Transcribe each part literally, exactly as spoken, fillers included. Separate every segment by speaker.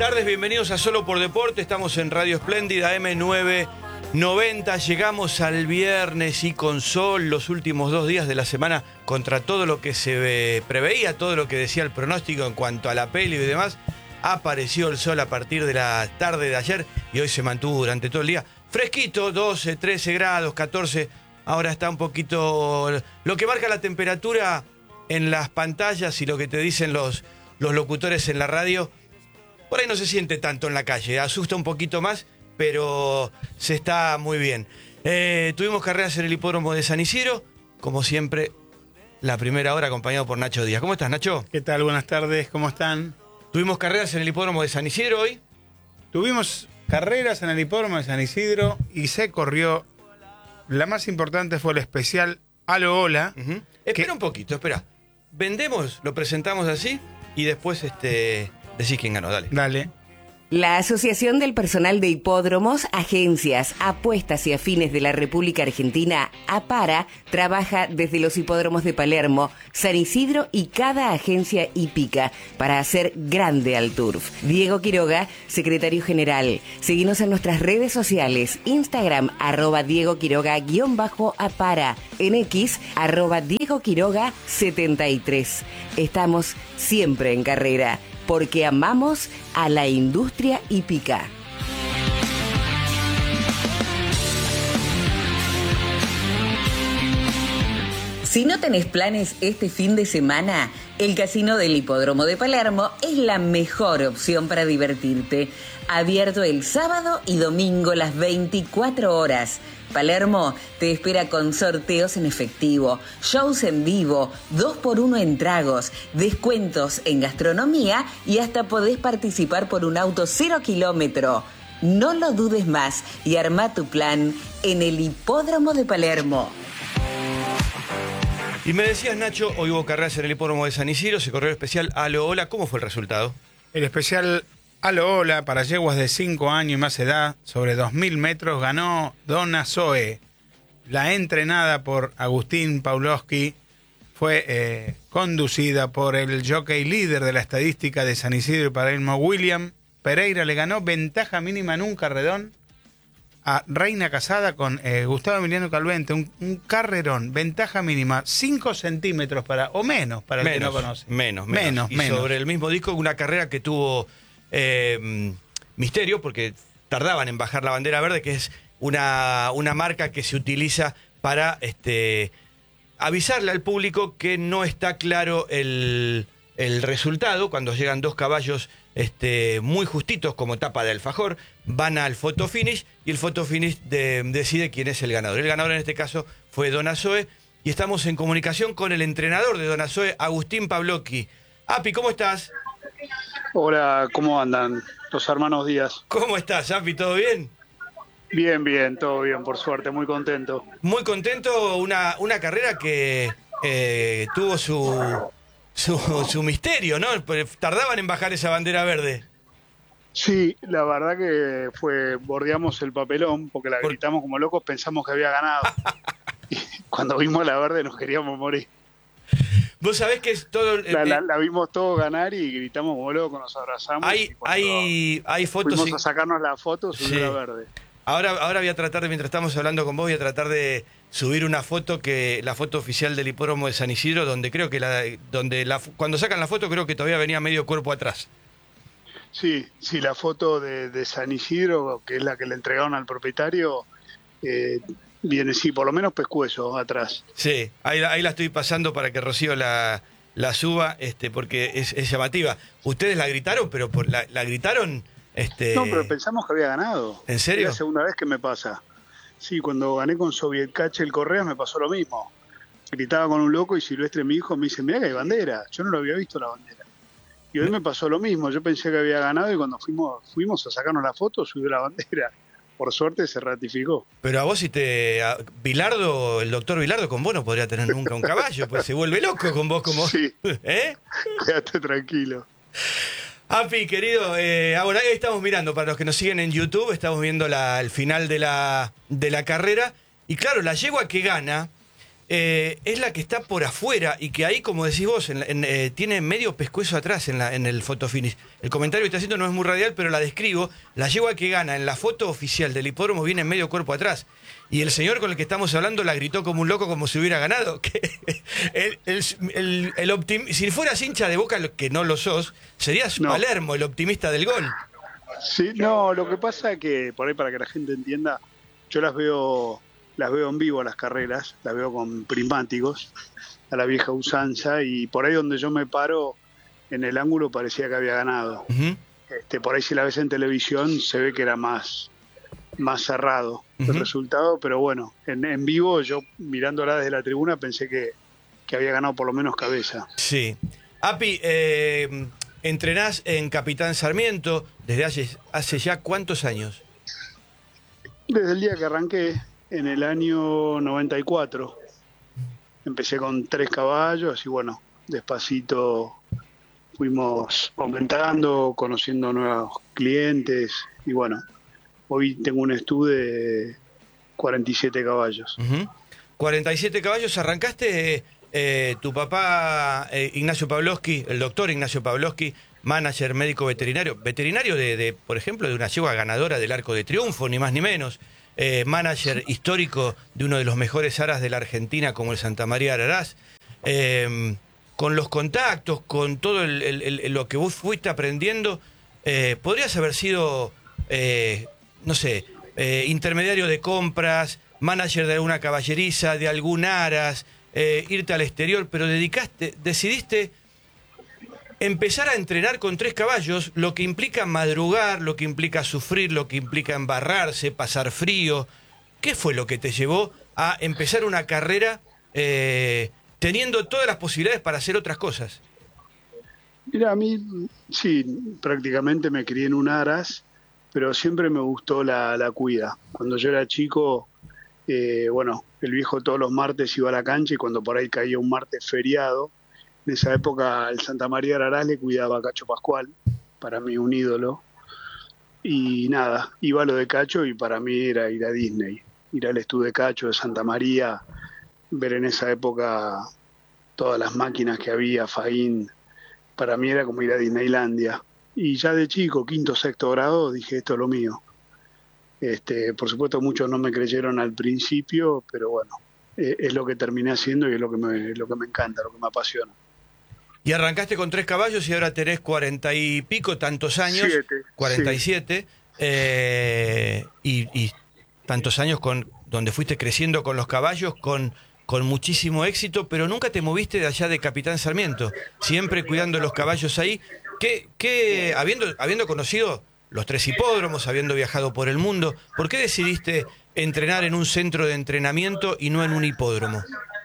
Speaker 1: tardes, bienvenidos a Solo por Deporte. Estamos en Radio Espléndida, eme novecientos noventa. Llegamos al viernes y con sol, los últimos dos días de la semana, contra todo lo que se preveía, todo lo que decía el pronóstico en cuanto a la peli y demás. Apareció el sol a partir de la tarde de ayer y hoy se mantuvo durante todo el día. Fresquito, doce, trece grados, catorce. Ahora está un poquito... Lo que marca la temperatura en las pantallas y lo que te dicen los, los locutores en la radio, por ahí no se siente tanto en la calle. Asusta un poquito más, pero se está muy bien. Eh, tuvimos carreras en el hipódromo de San Isidro, como siempre, la primera hora acompañado por Nacho Díaz. ¿Cómo estás, Nacho?
Speaker 2: ¿Qué tal? Buenas tardes, ¿cómo están?
Speaker 1: Tuvimos carreras en el hipódromo de San Isidro hoy.
Speaker 2: Tuvimos carreras en el hipódromo de San Isidro y se corrió. La más importante fue el especial Alo Hola.
Speaker 1: Uh-huh. Espera
Speaker 2: que...
Speaker 1: un poquito, espera. Vendemos, lo presentamos así y después este, decís quién ganó, dale.
Speaker 2: Dale.
Speaker 3: La Asociación del Personal de Hipódromos, Agencias, Apuestas y Afines de la República Argentina, APARA, trabaja desde los hipódromos de Palermo, San Isidro y cada agencia hípica para hacer grande al turf. Diego Quiroga, secretario general. Seguinos en nuestras redes sociales, Instagram, arroba Diego Quiroga, guión bajo APARA, en X, arroba Diego Quiroga setenta y tres. Estamos siempre en carrera, porque amamos a la industria hípica. Si no tenés planes este fin de semana, el Casino del Hipódromo de Palermo es la mejor opción para divertirte. Abierto el sábado y domingo las veinticuatro horas. Palermo te espera con sorteos en efectivo, shows en vivo, dos por uno en tragos, descuentos en gastronomía y hasta podés participar por un auto cero kilómetro. No lo dudes más y arma tu plan en el Hipódromo de Palermo.
Speaker 1: Y me decías, Nacho, hoy hubo carreras en el hipódromo de San Isidro, se corrió el especial Alo Hola. ¿Cómo fue el resultado?
Speaker 2: El especial Alo Hola para yeguas de cinco años y más edad, sobre dos mil metros, ganó Donna Zoe. La entrenada por Agustín Pawlowski fue eh, conducida por el jockey líder de la estadística de San Isidro y Palermo, William Pereira. Le ganó ventaja mínima en un carrerón a Reina Casada con eh, Gustavo Emiliano Calvente, un, un carrerón, ventaja mínima, cinco centímetros para, o menos, para el
Speaker 1: menos,
Speaker 2: que no conoce.
Speaker 1: Menos, menos.
Speaker 2: Menos,
Speaker 1: y
Speaker 2: menos.
Speaker 1: sobre el mismo disco, una carrera que tuvo eh, misterio, porque tardaban en bajar la bandera verde, que es una, una marca que se utiliza para este, avisarle al público que no está claro el, el resultado. Cuando llegan dos caballos Este, muy justitos como tapa de alfajor, van al photo finish y el photo finish de, decide quién es el ganador. El ganador en este caso fue Donna Zoe y estamos en comunicación con el entrenador de Donna Zoe, Agustín Pawlowski. Api, ¿cómo estás?
Speaker 4: Hola, ¿cómo andan los hermanos Díaz?
Speaker 1: ¿Cómo estás, Api? ¿Todo bien?
Speaker 4: Bien, bien, todo bien, por suerte, muy contento.
Speaker 1: Muy contento, una, una carrera que eh, tuvo su... Su, su misterio, ¿no? Tardaban en bajar esa bandera verde.
Speaker 4: Sí, la verdad que fue, bordeamos el papelón, porque la gritamos como locos, pensamos que había ganado. Y cuando vimos la verde nos queríamos morir.
Speaker 1: Vos sabés que es todo... Eh,
Speaker 4: la, la, la vimos todos ganar y gritamos como locos, nos abrazamos.
Speaker 1: Hay, hay, hay fotos...
Speaker 4: Fuimos a sacarnos la foto, subió
Speaker 1: sí.
Speaker 4: la verde.
Speaker 1: Ahora, ahora voy a tratar de, mientras estamos hablando con vos, voy a tratar de subir una foto, que la foto oficial del hipódromo de San Isidro, donde creo que la, donde la, cuando sacan la foto creo que todavía venía medio cuerpo atrás.
Speaker 4: Sí, sí, la foto de, de San Isidro, que es la que le entregaron al propietario, eh, viene, sí, por lo menos pescuezo atrás.
Speaker 1: Sí, ahí, ahí la estoy pasando para que Rocío la, la suba, este, porque es, es llamativa. Ustedes la gritaron, pero por, la, la gritaron... Este...
Speaker 4: No, pero pensamos que había ganado.
Speaker 1: ¿En serio?
Speaker 4: Es la segunda vez que me pasa. Sí, cuando gané con Sovietcache el Correa me pasó lo mismo. Gritaba con un loco y Silvestre, mi hijo, me dice, mirá que hay bandera. Yo no lo había visto la bandera. Y hoy me pasó lo mismo. Yo pensé que había ganado y cuando fuimos fuimos a sacarnos la foto subió la bandera. Por suerte se ratificó.
Speaker 1: Pero a vos si te... A Bilardo, el doctor Bilardo con vos no podría tener nunca un caballo, pues se vuelve loco con vos como...
Speaker 4: Sí.
Speaker 1: ¿Eh?
Speaker 4: Quédate tranquilo.
Speaker 1: Api, querido, eh, ahora ahí estamos mirando, para los que nos siguen en YouTube, estamos viendo la, el final de la, de la carrera. Y claro, la yegua que gana eh, es la que está por afuera y que ahí, como decís vos, en, en, eh, tiene medio pescuezo atrás en, la, en el fotofinish. El comentario que está haciendo no es muy radial, pero la describo. La yegua que gana en la foto oficial del hipódromo viene en medio cuerpo atrás. Y el señor con el que estamos hablando la gritó como un loco, como si hubiera ganado. Que el, el, el, el optim... Si fueras hincha de Boca, que no lo sos, serías
Speaker 4: No.
Speaker 1: Palermo, el optimista del gol.
Speaker 4: Sí, no, lo que pasa es que, por ahí para que la gente entienda, yo las veo, las veo en vivo a las carreras, las veo con prismáticos, a la vieja usanza, y por ahí donde yo me paro, en el ángulo parecía que había ganado.
Speaker 1: Uh-huh.
Speaker 4: Este, por ahí si la ves en televisión se ve que era más, más cerrado
Speaker 1: Uh-huh.
Speaker 4: el resultado, pero bueno, en, en vivo yo mirándola desde la tribuna pensé que, que había ganado por lo menos cabeza.
Speaker 1: Sí. Api, eh, entrenás en Capitán Sarmiento desde hace, hace ya ¿cuántos años?
Speaker 4: Desde el día que arranqué, en el año noventa y cuatro, empecé con tres caballos y bueno, despacito fuimos aumentando, conociendo nuevos clientes y bueno, hoy tengo un estudio de cuarenta y siete caballos.
Speaker 1: Uh-huh. cuarenta y siete caballos, arrancaste, eh, tu papá eh, Ignacio Pavlovsky, el doctor Ignacio Pavlovsky, manager médico veterinario, veterinario de, de, por ejemplo, de una yegua ganadora del Arco de Triunfo, ni más ni menos, eh, manager histórico de uno de los mejores aras de la Argentina como el Santa María de Araraz, eh, con los contactos, con todo el, el, el, lo que vos fuiste aprendiendo, eh, podrías haber sido, eh, no sé, eh, intermediario de compras, manager de alguna caballeriza, de algún aras, eh, irte al exterior, pero dedicaste, decidiste empezar a entrenar con tres caballos, lo que implica madrugar, lo que implica sufrir, lo que implica embarrarse, pasar frío. ¿Qué fue lo que te llevó a empezar una carrera eh, teniendo todas las posibilidades para hacer otras cosas?
Speaker 4: Mira, a mí sí, prácticamente me crié en un aras, pero siempre me gustó la, la cuida. Cuando yo era chico, eh, bueno, el viejo todos los martes iba a la cancha y cuando por ahí caía un martes feriado, en esa época el Santa María de Araraz le cuidaba a Cacho Pascual, para mí un ídolo. Y nada, iba a lo de Cacho y para mí era ir a Disney, ir al estudio de Cacho, de Santa María, ver en esa época todas las máquinas que había, Faín, para mí era como ir a Disneylandia. Y ya de chico, quinto, sexto grado, dije esto es lo mío. Este, por supuesto muchos no me creyeron al principio, pero bueno, eh, es lo que terminé haciendo y es lo que me, lo que me encanta, lo que me apasiona.
Speaker 1: Y arrancaste con tres caballos y ahora tenés cuarenta y pico, tantos años,
Speaker 4: Siete,
Speaker 1: cuarenta y
Speaker 4: sí.
Speaker 1: siete, eh, y, y tantos años con donde fuiste creciendo con los caballos, con, con muchísimo éxito, pero nunca te moviste de allá de Capitán Sarmiento, siempre cuidando los caballos ahí. ¿Qué, qué, habiendo, habiendo conocido los tres hipódromos, habiendo viajado por el mundo, ¿por qué decidiste entrenar en un centro de entrenamiento y no en un hipódromo?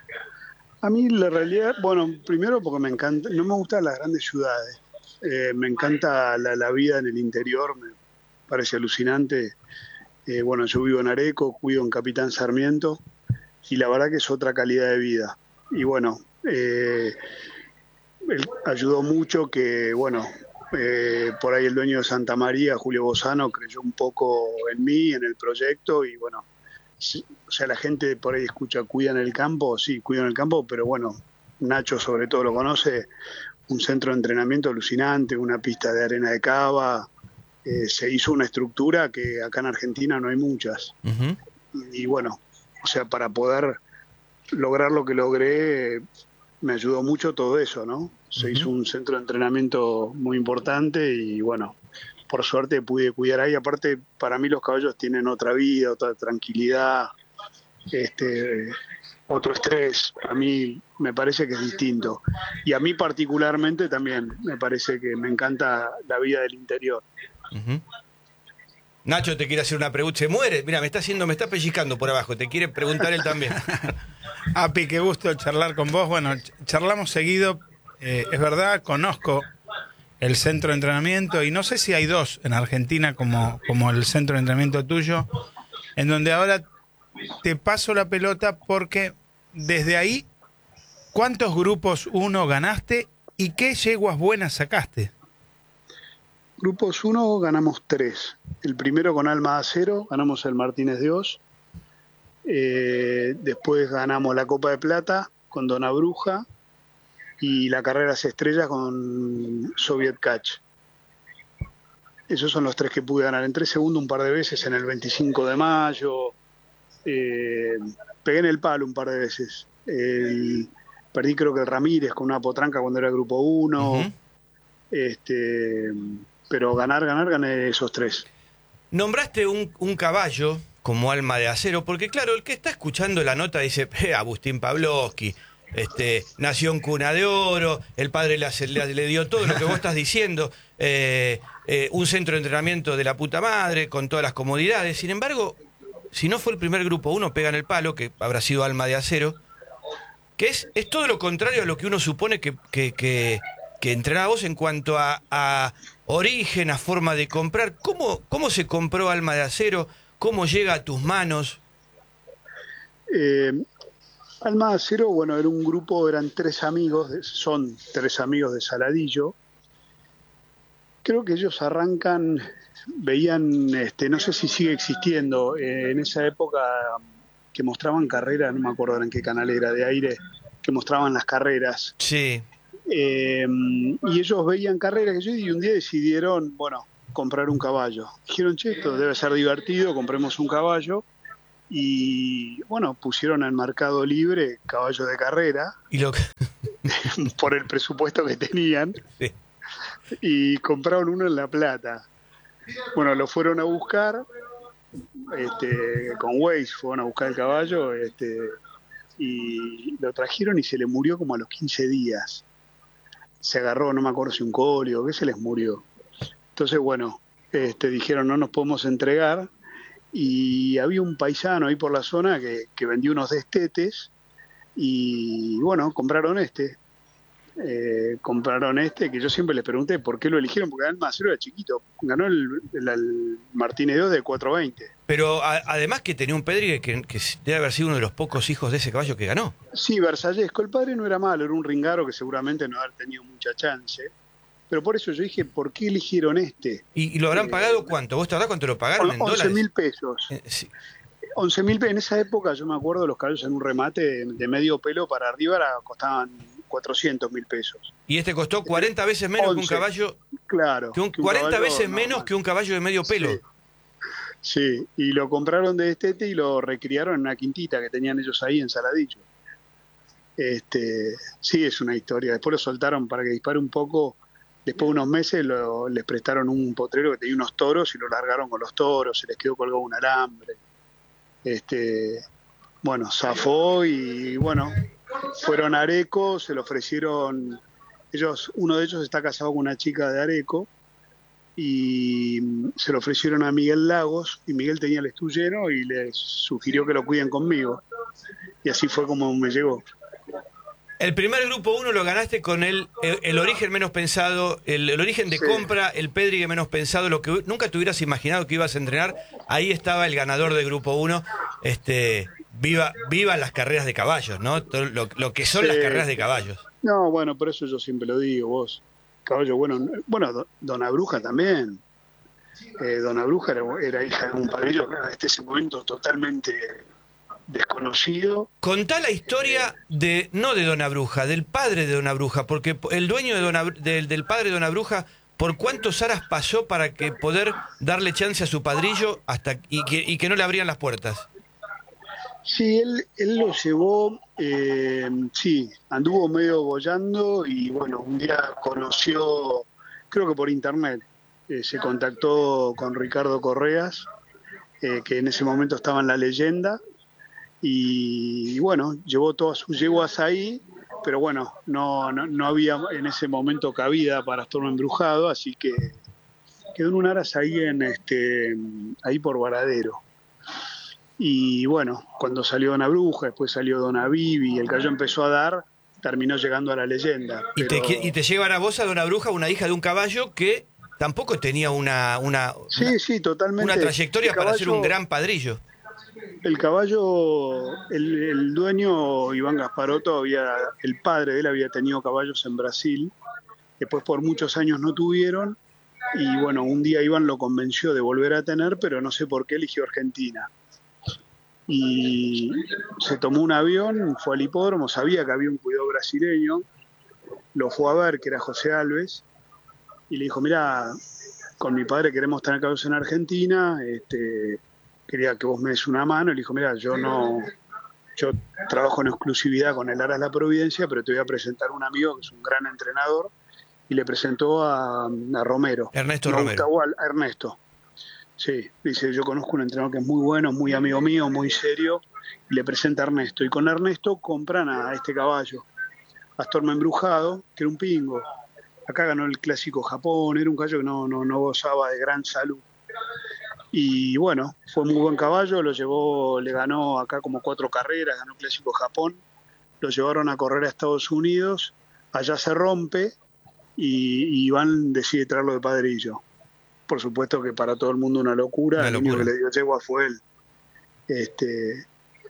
Speaker 4: A mí la realidad, bueno, primero porque me encanta, no me gustan las grandes ciudades, eh, me encanta la, la vida en el interior, me parece alucinante. Eh, bueno, yo vivo en Areco, cuido en Capitán Sarmiento y la verdad que es otra calidad de vida. Y bueno, eh, él ayudó mucho que, bueno, eh, por ahí el dueño de Santa María, Julio Bozano, creyó un poco en mí, en el proyecto y bueno, sí, o sea, la gente por ahí escucha, cuida en el campo, sí, cuida en el campo, pero bueno, Nacho sobre todo lo conoce, un centro de entrenamiento alucinante, una pista de arena de cava, eh, se hizo una estructura que acá en Argentina no hay muchas.
Speaker 1: Uh-huh.
Speaker 4: Y, y bueno, o sea, para poder lograr lo que logré, me ayudó mucho todo eso, ¿no? Se
Speaker 1: Uh-huh.
Speaker 4: hizo un centro de entrenamiento muy importante y bueno, por suerte pude cuidar ahí. Aparte, para mí los caballos tienen otra vida, otra tranquilidad, este, otro estrés. A mí me parece que es distinto. Y a mí particularmente también me parece que me encanta la vida del interior.
Speaker 1: Uh-huh. Nacho te quiere hacer una pregunta. Se muere. Mira, me está haciendo, me está pellizcando por abajo. Te quiere preguntar él también.
Speaker 2: Api, qué gusto charlar con vos. Bueno, ch- charlamos seguido. Eh, es verdad, conozco el centro de entrenamiento y no sé si hay dos en Argentina como, como el centro de entrenamiento tuyo, en donde ahora te paso la pelota porque desde ahí, ¿cuántos grupos uno ganaste y qué yeguas buenas sacaste?
Speaker 4: Grupos uno ganamos tres. El primero con Alma de Acero, ganamos el Martínez de Oz. Eh, después ganamos la Copa de Plata con Dona Bruja y la Carreras Estrellas con Soviet Catch. Esos son los tres que pude ganar. Entré segundo un par de veces en el veinticinco de mayo. Eh, pegué en el palo un par de veces. El, perdí creo que el Ramírez con una potranca cuando era grupo uno. Uh-huh. Este, pero ganar, ganar, gané esos tres.
Speaker 1: Nombraste un, un caballo como alma de acero, porque claro, el que está escuchando la nota dice, eh, Agustín Pavlovsky, este, nació en cuna de oro, el padre le, le, le dio todo lo que vos estás diciendo, eh, eh, un centro de entrenamiento de la puta madre, con todas las comodidades. Sin embargo, si no fue el primer grupo uno, pega en el palo, que habrá sido alma de acero, que es, es todo lo contrario a lo que uno supone que, que, que, que entrenaba vos en cuanto a, a origen, a forma de comprar. ¿Cómo, cómo se compró alma de acero? ¿Cómo llega a tus manos?
Speaker 4: Eh, Alma de Acero, bueno, era un grupo, eran tres amigos, son tres amigos de Saladillo. Creo que ellos arrancan, veían, este, no sé si sigue existiendo, eh, en esa época que mostraban carreras, no me acuerdo en qué canal era de aire, que mostraban las carreras.
Speaker 1: Sí.
Speaker 4: Eh, y ellos veían carreras que yo y un día decidieron, bueno, comprar un caballo. Dijeron, che, esto debe ser divertido, compremos un caballo. Y bueno, pusieron al mercado libre caballo de carrera.
Speaker 1: ¿Y lo que...
Speaker 4: por el presupuesto que tenían.
Speaker 1: Sí.
Speaker 4: Y compraron uno en La Plata. Bueno, lo fueron a buscar, este, con Waze fueron a buscar el caballo, este, y lo trajeron y se le murió como a los quince días. Se agarró, no me acuerdo si un colio, que se les murió. Entonces, bueno, este, dijeron no nos podemos entregar, y había un paisano ahí por la zona que, que vendía unos destetes, y bueno, compraron este. Eh, compraron este, que yo siempre les pregunté por qué lo eligieron, porque Alma de Acero era chiquito, ganó el, el, el Martínez dos de cuatro veinte.
Speaker 1: Pero a, además que tenía un Pedrigue que, que debe haber sido uno de los pocos hijos de ese caballo que ganó.
Speaker 4: Sí, Versallesco, el padre no era malo, era un ringaro que seguramente no haber tenido mucha chance, pero por eso yo dije, ¿por qué eligieron este?
Speaker 1: ¿Y, y lo habrán eh, pagado cuánto? ¿Vos te acordás cuánto lo pagaron en dólares?
Speaker 4: once mil pesos.
Speaker 1: Eh, sí.
Speaker 4: once mil pesos, en esa época yo me acuerdo los caballos en un remate de, de medio pelo para arriba era, costaban cuatrocientos mil pesos.
Speaker 1: Y este costó cuarenta veces menos once, que un caballo.
Speaker 4: Claro.
Speaker 1: Que un, que un cuarenta caballo, veces no, menos no, que un caballo de medio pelo.
Speaker 4: Sí. Sí, y lo compraron de destete y lo recriaron en una quintita que tenían ellos ahí en Saladillo. Este, sí, es una historia. Después lo soltaron para que dispare un poco. Después de unos meses lo, les prestaron un potrero que tenía unos toros y lo largaron con los toros. Se les quedó colgado un alambre. Este, bueno, zafó y bueno, fueron a Areco, se lo ofrecieron. Ellos, uno de ellos está casado con una chica de Areco. Y se lo ofrecieron a Miguel Lagos, y Miguel tenía el estullero y les sugirió que lo cuiden conmigo. Y así fue como me llegó.
Speaker 1: El primer grupo uno lo ganaste con el, el, el origen menos pensado, el, el origen de sí. compra, el Pedrigue menos pensado, lo que nunca te hubieras imaginado que ibas a entrenar. Ahí estaba el ganador del grupo uno. Este, viva, viva las carreras de caballos, ¿no? Todo lo, lo que son sí. las carreras de caballos.
Speaker 4: No, bueno, por eso yo siempre lo digo, vos. Caballo, bueno, bueno, Dona Bruja también. Eh, Dona Bruja era, era hija de un padrillo que hasta ese momento totalmente desconocido.
Speaker 1: Contá la historia de, no de Dona Bruja, del padre de Dona Bruja, porque el dueño de Dona, del, del padre de Dona Bruja, ¿por cuántos aras pasó para que poder darle chance a su padrillo hasta y que, y que no le abrían las puertas?
Speaker 4: Sí, él, él lo llevó, eh, sí, anduvo medio boyando y bueno, un día conoció, creo que por internet, eh, se contactó con Ricardo Correas, eh, que en ese momento estaba en La Leyenda, y, y bueno, llevó todas sus yeguas ahí, pero bueno, no, no, no había en ese momento cabida para Astorno Embrujado, así que quedó en un aras ahí, en este, ahí por Varadero. Y bueno, cuando salió Dona Bruja, después salió Dona Vivi, y el caballo empezó a dar, terminó llegando a La Leyenda.
Speaker 1: Y,
Speaker 4: pero...
Speaker 1: te, y te llevan a vos a Dona Bruja, una hija de un caballo que tampoco tenía una, una,
Speaker 4: sí,
Speaker 1: una,
Speaker 4: sí, totalmente.
Speaker 1: una trayectoria
Speaker 4: caballo,
Speaker 1: para ser un gran padrillo.
Speaker 4: El caballo, el, el dueño, Iván Gasparotto, había, el padre de él había tenido caballos en Brasil, después por muchos años no tuvieron, y bueno, un día Iván lo convenció de volver a tener, pero no sé por qué eligió Argentina. y se tomó un avión, fue al hipódromo, sabía que había un cuidador brasileño, lo fue a ver, que era José Alves, y le dijo, mira, con mi padre queremos tener caballos en Argentina, este, quería que vos me des una mano. Y le dijo, mira, yo no, yo trabajo en exclusividad con el Aras La Providencia, pero te voy a presentar un amigo que es un gran entrenador, y le presentó a, a Romero.
Speaker 1: Ernesto
Speaker 4: no,
Speaker 1: Romero.
Speaker 4: Gustavo, a Ernesto. Sí, dice, yo conozco un entrenador que es muy bueno, muy amigo mío, muy serio, y le presenta a Ernesto. Y con Ernesto compran a este caballo, Astorma Embrujado, que era un pingo. Acá ganó el Clásico Japón, era un caballo que no, no, no gozaba de gran salud. Y bueno, fue muy buen caballo, lo llevó, le ganó acá como cuatro carreras, ganó el Clásico Japón, lo llevaron a correr a Estados Unidos, allá se rompe y, y Iván decide traerlo de padrillo. Por supuesto que para todo el mundo una locura,
Speaker 1: Una
Speaker 4: el único
Speaker 1: locura.
Speaker 4: que le dio yegua fue él. Este,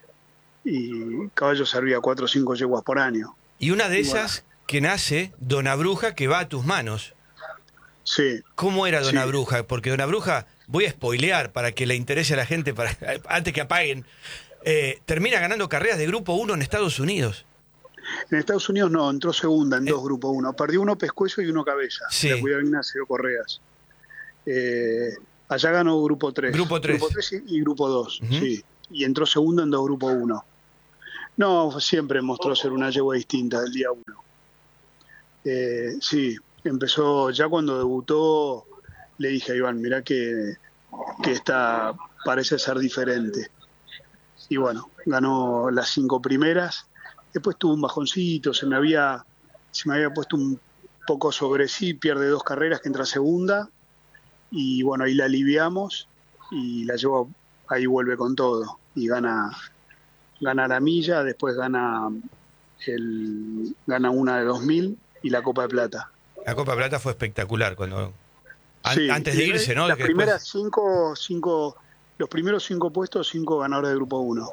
Speaker 4: y caballo servía cuatro o cinco yeguas por año.
Speaker 1: Y una de
Speaker 4: Y bueno.
Speaker 1: esas que nace Dona Bruja, que va a tus manos.
Speaker 4: Sí,
Speaker 1: ¿Cómo era Dona
Speaker 4: Sí.
Speaker 1: Bruja? Porque Dona Bruja, voy a spoilear para que le interese a la gente, para antes que apaguen, eh, termina ganando carreras de Grupo uno en Estados Unidos.
Speaker 4: en Estados Unidos no, entró segunda en
Speaker 1: Eh.
Speaker 4: dos grupos uno. Perdió uno Pescuezo y uno Cabeza.
Speaker 1: Sí.
Speaker 4: Le cuidaba Ignacio Correas. Eh, allá ganó grupo tres.
Speaker 1: Grupo tres.
Speaker 4: Grupo tres y, y grupo dos,
Speaker 1: Ujú.
Speaker 4: sí. Y entró segunda en dos grupo uno. No, siempre mostró ser una yegua distinta del día uno. Eh, sí, empezó, ya cuando debutó, le dije a Iván, mirá que, que esta parece ser diferente. Y bueno, ganó las cinco primeras. Después tuvo un bajoncito, se me había, se me había puesto un poco sobre sí, pierde dos carreras que entra segunda. Y bueno, ahí la aliviamos y la llevó, ahí vuelve con todo. Y gana, gana la milla, después gana, el, gana una de dos mil y la Copa de Plata.
Speaker 1: La Copa de Plata fue espectacular cuando an-
Speaker 4: Sí,
Speaker 1: antes de
Speaker 4: y
Speaker 1: irse, ¿no?
Speaker 4: Las
Speaker 1: Que
Speaker 4: primeras
Speaker 1: después-
Speaker 4: cinco, cinco, los primeros cinco puestos, cinco ganadores de grupo uno.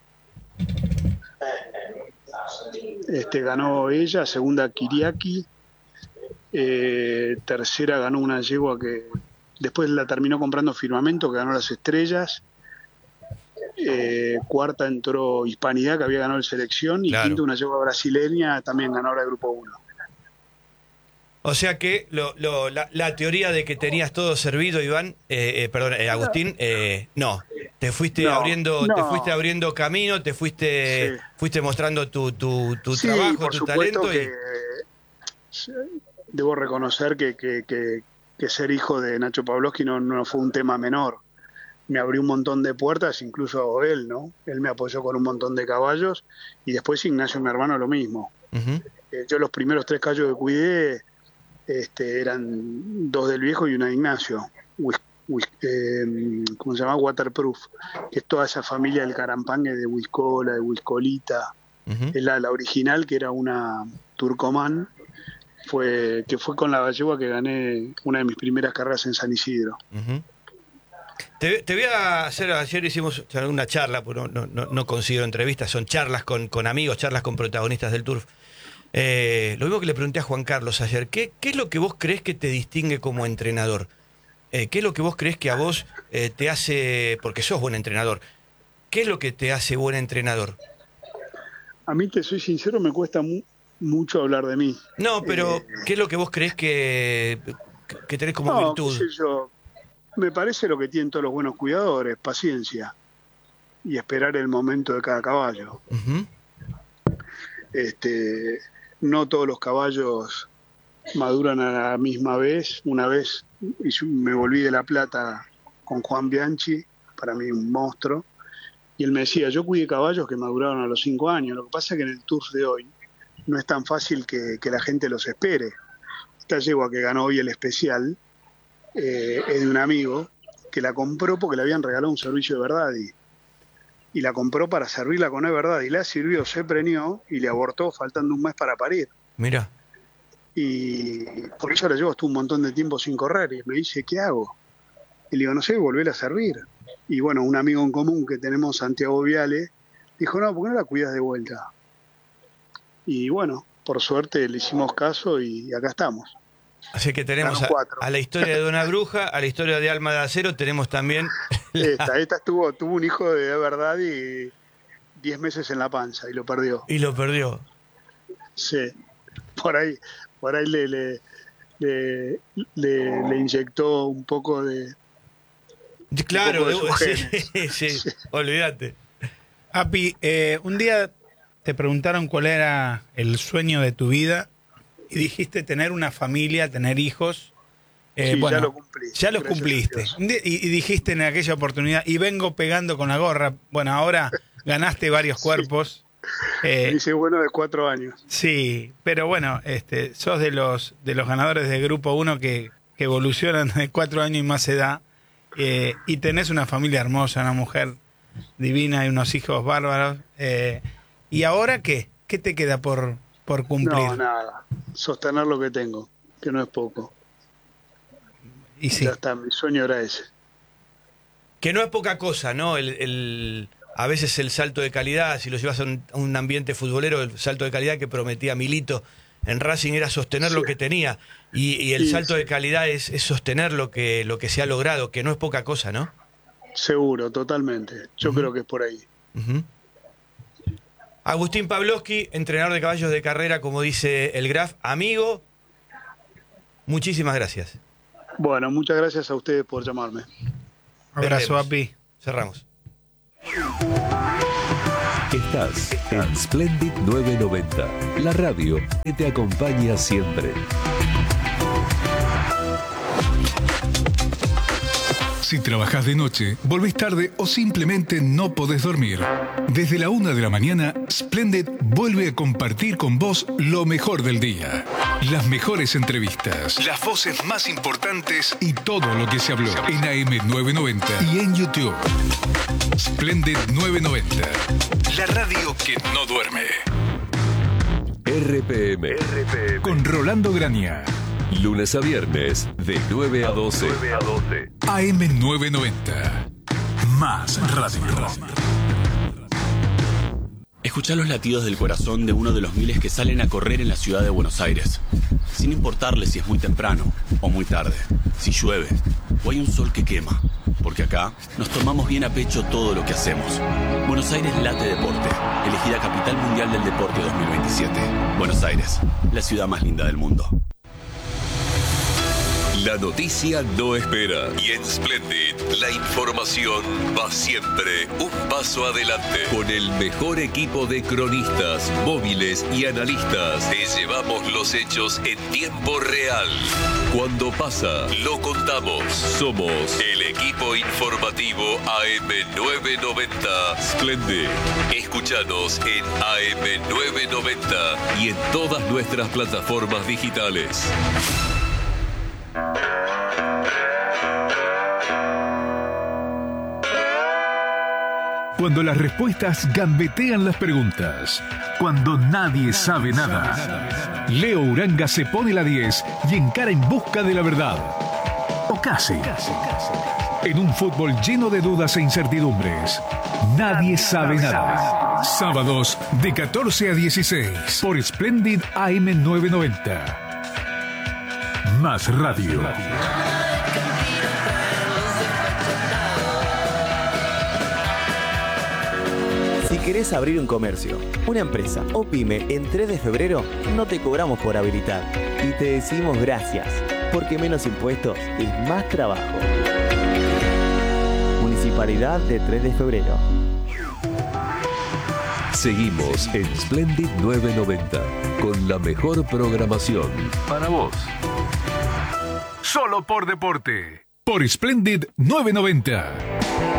Speaker 4: Este, ganó ella, segunda Kiriaki, eh, tercera ganó una yegua que después la terminó comprando Firmamento, que ganó las estrellas, eh, cuarta entró Hispanidad, que había ganado el selección, y
Speaker 1: Claro.
Speaker 4: quinta una yegua brasileña, también ganadora de grupo uno.
Speaker 1: O sea que lo, lo- la, la teoría de que tenías todo servido, Iván, eh, eh, perdón, eh, Agustín, eh, no. Te fuiste
Speaker 4: No,
Speaker 1: abriendo, te
Speaker 4: no.
Speaker 1: fuiste abriendo camino, te fuiste,
Speaker 4: Sí.
Speaker 1: fuiste mostrando tu, tu, tu
Speaker 4: Sí,
Speaker 1: trabajo,
Speaker 4: por
Speaker 1: tu
Speaker 4: supuesto
Speaker 1: talento.
Speaker 4: que
Speaker 1: Y,
Speaker 4: debo reconocer que, que, que, que ser hijo de Nacho Pavlovsky no, no fue un tema menor. Me abrió un montón de puertas, incluso él, ¿no? Él me apoyó con un montón de caballos y después Ignacio, mi hermano, lo mismo.
Speaker 1: Ujú.
Speaker 4: Eh, yo los primeros tres caballos que cuidé este, eran dos del viejo y una de Ignacio. Whis- whis- eh, ¿Cómo se llama? Waterproof, que es toda esa familia del Carampangue, de Huiscola, de Huiscolita.
Speaker 1: Ujú.
Speaker 4: Es la, la original, que era una Turcoman, fue, que fue con la gallegua que gané una de mis primeras carreras en San Isidro.
Speaker 1: Ujú. Te, te voy a hacer, ayer hicimos una charla, pues no, no, no, no considero entrevistas, son charlas con, con amigos, charlas con protagonistas del Turf. Eh, lo mismo que le pregunté a Juan Carlos ayer, ¿qué, qué es lo que vos crees que te distingue como entrenador? Eh, ¿Qué es lo que vos crees que a vos eh, te hace, porque sos buen entrenador, qué es lo que te hace buen entrenador?
Speaker 4: A mí, te soy sincero, me cuesta mu- mucho hablar de mí.
Speaker 1: No, pero
Speaker 4: Eh,
Speaker 1: ¿qué es lo que vos crees que, que tenés como
Speaker 4: no,
Speaker 1: virtud?
Speaker 4: qué sé yo, me parece lo que tienen todos los buenos cuidadores, paciencia y esperar el momento de cada caballo.
Speaker 1: Ujú.
Speaker 4: Este, no todos los caballos maduran a la misma vez. Una vez hice- me volví de La Plata con Juan Bianchi, para mí un monstruo, y él me decía, yo cuidé caballos que maduraron a los cinco años. Lo que pasa es que en el Tour de hoy no es tan fácil que, que la gente los espere. Esta yegua que ganó hoy el especial eh, es de un amigo que la compró porque le habían regalado un servicio de verdad y, y la compró para servirla con es verdad y la sirvió, se preñó y le abortó faltando un mes para parir.
Speaker 1: Mira,
Speaker 4: Y por eso la llevo, estuvo un montón de tiempo sin correr y me dice, ¿qué hago? Y le digo, no sé, volver a servir. Y bueno, un amigo en común que tenemos, Santiago Viale, dijo, no, ¿por qué no la cuidas de vuelta? Y bueno, por suerte le hicimos caso y acá estamos.
Speaker 1: así que tenemos
Speaker 4: Ganó
Speaker 1: a,
Speaker 4: cuatro.
Speaker 1: a la historia de Dona Bruja, a la historia de Alma de Acero, tenemos también
Speaker 4: Esta, esta estuvo, tuvo un hijo de verdad y diez meses en la panza y lo perdió.
Speaker 1: Y lo perdió.
Speaker 4: Sí, por ahí, por ahí le, le, le, le, le inyectó un poco de...
Speaker 1: Claro,
Speaker 4: un poco de sus
Speaker 1: sí,
Speaker 4: genes.
Speaker 1: sí,
Speaker 4: Sí.
Speaker 1: olvídate.
Speaker 2: Api, eh, un día te preguntaron cuál era el sueño de tu vida y dijiste tener una familia, tener hijos. Eh,
Speaker 4: Sí,
Speaker 2: bueno,
Speaker 4: ya lo cumplí.
Speaker 2: ya lo
Speaker 4: Gracias a
Speaker 2: cumpliste.
Speaker 4: Dios.
Speaker 2: Un día- Y, y dijiste en aquella oportunidad, y vengo pegando con la gorra. Bueno, ahora ganaste varios cuerpos. Eh,
Speaker 4: Dice bueno de cuatro años.
Speaker 2: sí, pero bueno, este, sos de los de los ganadores de Grupo uno que, que evolucionan de cuatro años y más edad. Eh, y tenés una familia hermosa, una mujer divina y unos hijos bárbaros. Eh, ¿Y ahora qué? ¿Qué te queda por, por cumplir?
Speaker 4: No, nada. Sostener lo que tengo, que no es poco.
Speaker 2: Y sí,
Speaker 4: Ya está, mi sueño era ese.
Speaker 1: Que no es poca cosa, ¿no? El, el- a veces el salto de calidad, si lo llevas a un, a un ambiente futbolero, el salto de calidad que prometía Milito en Racing era sostener lo que tenía. Y, y el
Speaker 4: Sí,
Speaker 1: salto
Speaker 4: sí.
Speaker 1: de calidad es, es sostener lo que, lo que se ha logrado, que no es poca cosa, ¿no?
Speaker 4: Seguro, totalmente. Yo creo que es por ahí.
Speaker 1: Ujú. Agustín Pavlovsky, entrenador de caballos de carrera, como dice el Graf, amigo, muchísimas gracias.
Speaker 4: Bueno, muchas gracias a ustedes por llamarme.
Speaker 2: abrazo,
Speaker 1: Vendemos.
Speaker 2: Api.
Speaker 1: Cerramos.
Speaker 5: Estás en Splendid novecientos noventa, la radio que te acompaña siempre.
Speaker 6: Si trabajás de noche, volvés tarde o simplemente no podés dormir. Desde la una de la mañana, Splendid vuelve a compartir con vos lo mejor del día. Las mejores entrevistas, las voces más importantes y todo lo que se habló en A M novecientos noventa y en YouTube. Splendid novecientos noventa, la radio que no duerme.
Speaker 5: R P M.
Speaker 6: Con Rolando Graña.
Speaker 5: Lunes a viernes, de nueve a doce.
Speaker 6: A M novecientos noventa. Más radio.
Speaker 7: Escuchá los latidos del corazón de uno de los miles que salen a correr en la ciudad de Buenos Aires. Sin importarle si es muy temprano o muy tarde, si llueve o hay un sol que quema. Porque acá nos tomamos bien a pecho todo lo que hacemos. Buenos Aires Late Deporte, elegida Capital Mundial del Deporte dos mil veintisiete. Buenos Aires, la ciudad más linda del mundo.
Speaker 5: La noticia no espera. Y en Splendid, la información va siempre un paso adelante. Con el mejor equipo de cronistas, móviles y analistas, te llevamos los hechos en tiempo real. Cuando pasa, lo contamos. Somos el equipo informativo A M novecientos noventa Splendid. Escúchanos en A M novecientos noventa y en todas nuestras plataformas digitales.
Speaker 6: Cuando las respuestas gambetean las preguntas. Cuando nadie sabe nada. Leo Uranga se pone la diez y encara en busca de la verdad. O casi. En un fútbol lleno de dudas e incertidumbres. Nadie sabe nada. Sábados de catorce a dieciséis. Por Splendid A M novecientos noventa. Más radio.
Speaker 8: Si querés abrir un comercio, una empresa o pyme en tres de febrero, no te cobramos por habilitar. Y te decimos gracias, porque menos impuestos es más trabajo. Municipalidad de tres de febrero.
Speaker 5: Seguimos en Splendid novecientos noventa con la mejor programación para vos.
Speaker 6: Solo por deporte. Por Splendid novecientos noventa.